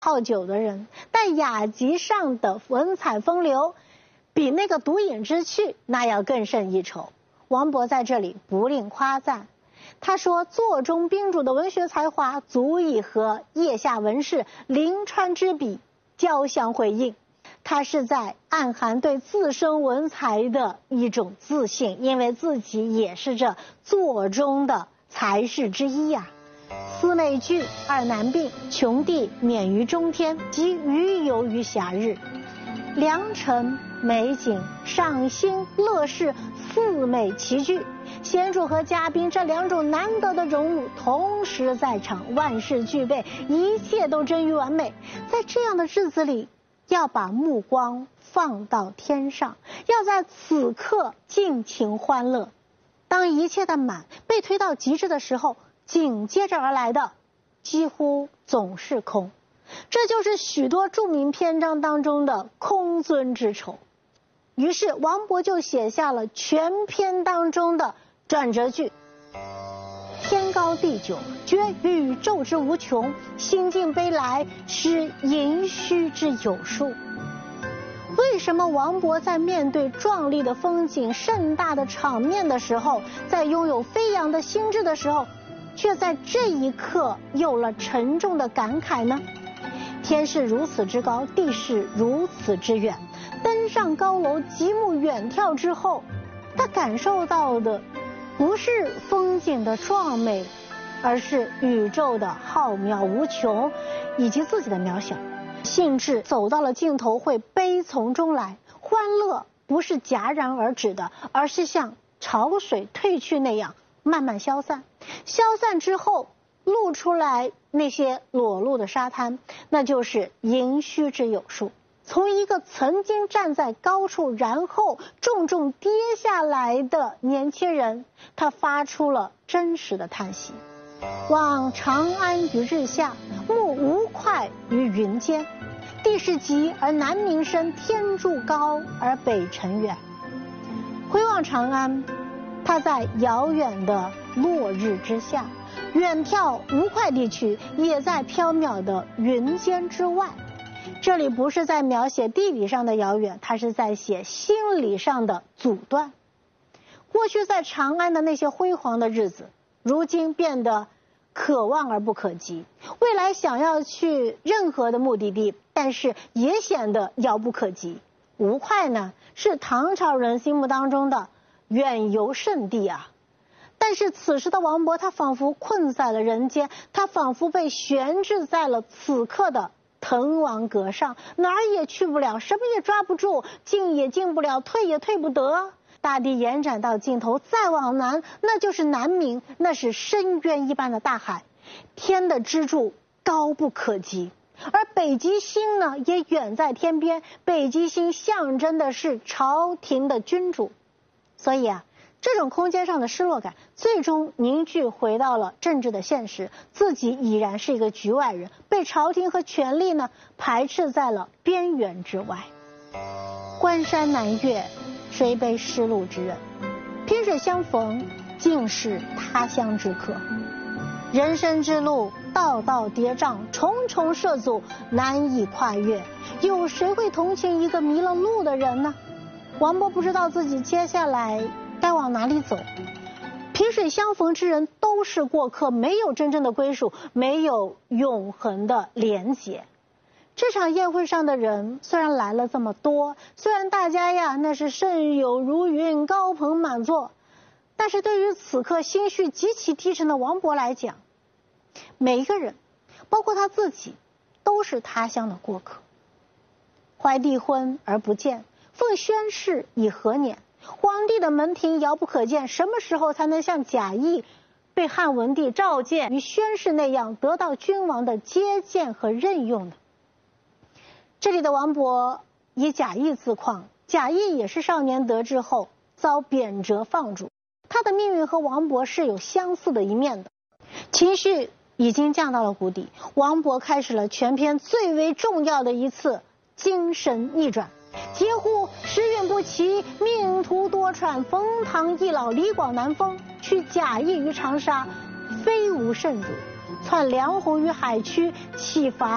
好酒的人，但雅集上的文采风流，比那个独饮之趣那要更胜一筹。王勃在这里不吝夸赞，他说座中宾主的文学才华足以和腋下文士临川之笔交相辉映。他是在暗含对自身文才的一种自信，因为自己也是这座中的才士之一呀。四美具，二难并，穷地免于中天，及余游于暇日。良辰美景、赏心乐事四美齐聚，贤主和嘉宾这两种难得的荣辱同时在场，万事俱备，一切都臻于完美。在这样的日子里，要把目光放到天上，要在此刻尽情欢乐。当一切的满被推到极致的时候，紧接着而来的几乎总是空。这就是许多著名篇章当中的空尊之愁。于是王勃就写下了全篇当中的转折句：天高地久，觉宇宙之无穷；心境悲来，失盈虚之有数。为什么王勃在面对壮丽的风景、盛大的场面的时候，在拥有飞扬的心智的时候，却在这一刻有了沉重的感慨呢？天是如此之高，地是如此之远，登上高楼极目远眺之后，他感受到的不是风景的壮美，而是宇宙的浩渺无穷，以及自己的渺小。兴致走到了尽头会悲从中来，欢乐不是戛然而止的，而是像潮水退去那样慢慢消散。消散之后露出来那些裸露的沙滩，那就是盈虚之有数。从一个曾经站在高处然后重重跌下来的年轻人，他发出了真实的叹息：望长安于日下，目无快于云间。地势极而南溟深，天柱高而北辰远。回望长安，它在遥远的落日之下，远眺吴会地区也在缥缈的云间之外。这里不是在描写地理上的遥远，它是在写心理上的阻断。过去在长安的那些辉煌的日子，如今变得可望而不可及。未来想要去任何的目的地，但是也显得遥不可及。吴会呢，是唐朝人心目当中的远游胜地啊。但是此时的王勃，他仿佛困在了人间，他仿佛被悬置在了此刻的滕王阁上，哪儿也去不了，什么也抓不住，进也进不了，退也退不得。大地延展到尽头，再往南那就是南冥，那是深渊一般的大海，天的支柱高不可及。而北极星呢，也远在天边，北极星象征的是朝廷的君主。所以啊，这种空间上的失落感最终凝聚回到了政治的现实，自己已然是一个局外人，被朝廷和权力呢排斥在了边缘之外。关山难越，谁悲失路之人？萍水相逢，尽是他乡之客。人生之路，道道跌宕，重重涉阻，难以跨越。有谁会同情一个迷了路的人呢？王勃不知道自己接下来该往哪里走。萍水相逢之人都是过客，没有真正的归属，没有永恒的连结。这场宴会上的人虽然来了这么多，虽然大家呀那是盛友如云，高朋满座，但是对于此刻心绪极其低沉的王勃来讲，每一个人包括他自己都是他乡的过客。怀帝婚而不见，奉宣室以何年？皇帝的门庭遥不可见，什么时候才能像贾谊被汉文帝召见于宣室那样得到君王的接见和任用呢？这里的王勃以贾谊自况，贾谊也是少年得志后遭贬谪放逐，他的命运和王勃是有相似的一面的。情绪已经降到了谷底，王勃开始了全篇最为重要的一次精神逆转。嗟乎！时运不齐，命途多舛。冯唐易老，李广难封。取贾谊于长沙，非无圣主。窜梁鸿于海曲，岂乏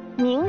名